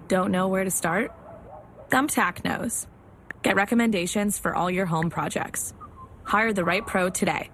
Don't know where to start? Thumbtack knows. Get recommendations for all your home projects. Hire the right pro today.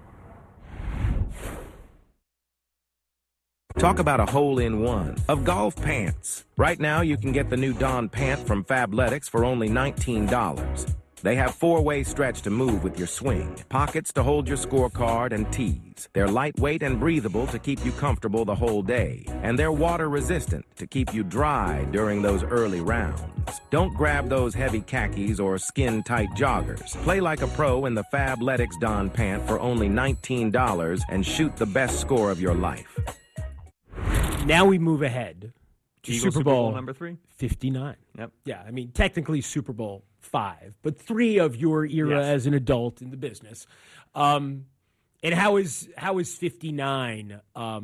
Talk about a hole-in-one of golf pants. Right now, you can get the new Dawn pant from Fabletics for only $19. They have four-way stretch to move with your swing, pockets to hold your scorecard, and tees. They're lightweight and breathable to keep you comfortable the whole day. And they're water-resistant to keep you dry during those early rounds. Don't grab those heavy khakis or skin-tight joggers. Play like a pro in the Fabletics Dawn pant for only $19 and shoot the best score of your life. Now we move ahead to Eagles Super Bowl number 3? 59. Yep. Yeah, I mean, technically Super Bowl 5, but 3 of your era as an adult in the business. And how is 59? How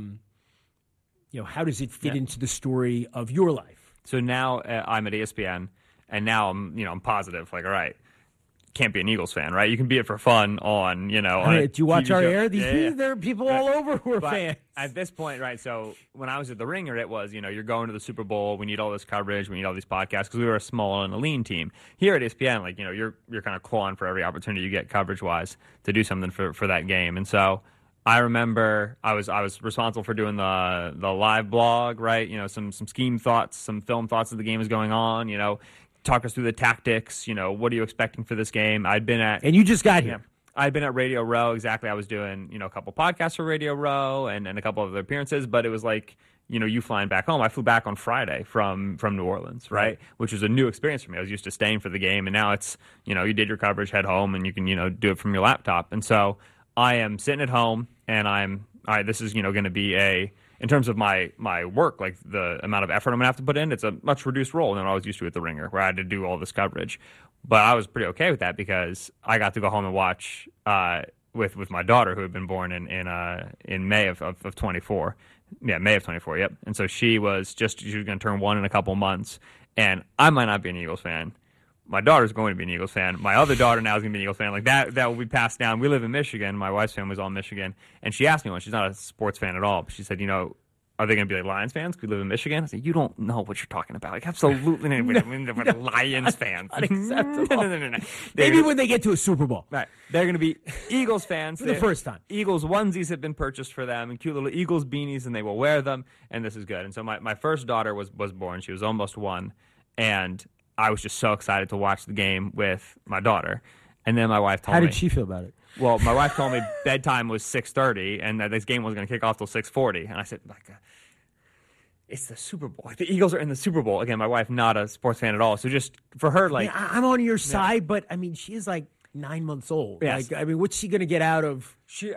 does it fit into the story of your life? So now I'm at ESPN, and now I'm positive. Like, all right, can't be an Eagles fan, right? You can be it for fun on, Do you watch TV our show. air? There are people all over who are fans. At this point, right, so when I was at The Ringer, it was, you're going to the Super Bowl, we need all this coverage, we need all these podcasts, because we were a small and a lean team. Here at ESPN, you're kind of clawing for every opportunity you get coverage-wise to do something for that game. And so I remember I was responsible for doing the live blog, right? Some scheme thoughts, some film thoughts as the game is going on, talk us through the tactics, what are you expecting for this game? And you just got here. I'd been at Radio Row. Exactly. I was doing, a couple podcasts for Radio Row and a couple of other appearances, but it was like, you flying back home. I flew back on Friday from New Orleans, right? Which was a new experience for me. I was used to staying for the game, and now it's, you did your coverage, head home, and you can, do it from your laptop. And so I am sitting at home, and this is, going to be in terms of my work, like the amount of effort I'm going to have to put in, it's a much reduced role than what I was used to at The Ringer, where I had to do all this coverage. But I was pretty okay with that because I got to go home and watch with my daughter, who had been born in May of 24. Yeah, May of 24, yep. And so she was going to turn 1 in a couple months. And I might not be an Eagles fan. My daughter's going to be an Eagles fan. My other daughter now is going to be an Eagles fan. Like that will be passed down. We live in Michigan. My wife's family's all in Michigan. And she asked me once, she's not a sports fan at all, but she said, are they going to be like Lions fans? Because we live in Michigan. I said, you don't know what you're talking about. Like, absolutely not. Lions fans. Unacceptable. No. Maybe when they get to a Super Bowl. Right. They're going to be Eagles fans. For the first time. Eagles onesies have been purchased for them and cute little Eagles beanies, and they will wear them, and this is good. And so my first daughter was born. She was almost 1, and I was just so excited to watch the game with my daughter. And then my wife told me. How did she feel about it? Well, my wife told me bedtime was 6:30 and that this game was going to kick off till 6:40. And I said, it's the Super Bowl. Like, the Eagles are in the Super Bowl. Again, my wife, not a sports fan at all. So just for her, I'm on your side, but I mean, she is like 9 months old. Yes. What's she going to get out of?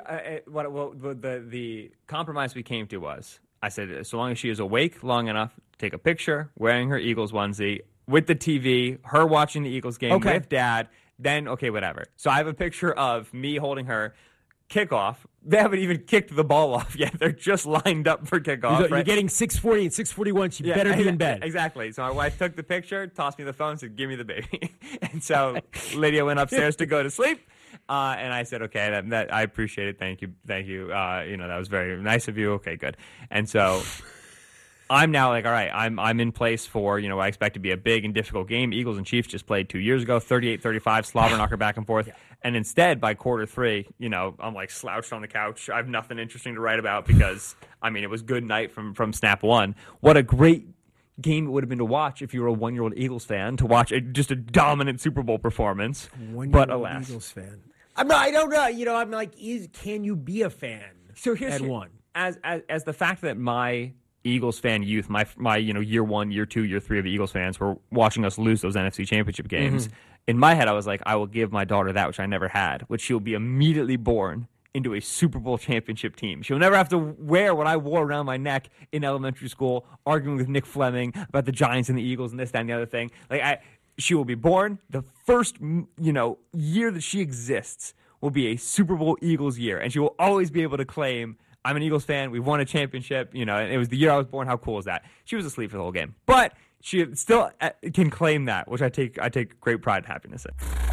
The compromise we came to was, I said, so long as she is awake long enough to take a picture wearing her Eagles onesie with the TV, her watching the Eagles game with Dad, then okay, whatever. So I have a picture of me holding her. Kickoff. They haven't even kicked the ball off yet. They're just lined up for kickoff. You're getting 6:40 and 6:41. She better be in bed. Exactly. So my wife took the picture, tossed me the phone, and said, give me the baby. And so Lydia went upstairs to go to sleep. And I said, okay, that I appreciate it. Thank you. That was very nice of you. Okay, good. And so I'm now like, all right, I'm in place for, I expect to be a big and difficult game. Eagles and Chiefs just played 2 years ago, 38-35, slobber knocker back and forth. Yeah. And instead, by quarter 3, I'm like slouched on the couch. I have nothing interesting to write about because, it was good night from snap 1. What a great game it would have been to watch if you were a 1-year-old Eagles fan, to watch just a dominant Super Bowl performance. But alas. Eagles fan. I don't know. I'm like, can you be a fan so here's at 1? As the fact that my Eagles fan youth, my year 1, year 2, year 3 of Eagles fans were watching us lose those NFC Championship games. Mm-hmm. In my head, I was like, I will give my daughter that which I never had, which she'll be immediately born into a Super Bowl championship team. She'll never have to wear what I wore around my neck in elementary school, arguing with Nick Fleming about the Giants and the Eagles and this, that, and the other thing. She will be born. The first, year that she exists will be a Super Bowl Eagles year, and she will always be able to claim, I'm an Eagles fan. We've won a championship. And it was the year I was born. How cool is that? She was asleep for the whole game, but she still can claim that, which I take great pride and happiness in.